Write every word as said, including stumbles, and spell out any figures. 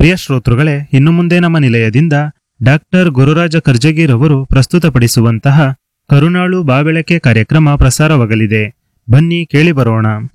ಪ್ರಿಯ ಶ್ರೋತೃಗಳೇ, ಇನ್ನು ಮುಂದೆ ನಮ್ಮ ನಿಲಯದಿಂದ ಡಾಕ್ಟರ್ ಗುರುರಾಜ ಕರ್ಜಗಿರವರು ಪ್ರಸ್ತುತಪಡಿಸುವಂತಹ ಕರುಣಾಳು ಬಾಬೆಳಕೆ ಕಾರ್ಯಕ್ರಮ ಪ್ರಸಾರವಾಗಲಿದೆ. ಬನ್ನಿ ಕೇಳಿ ಬರೋಣ.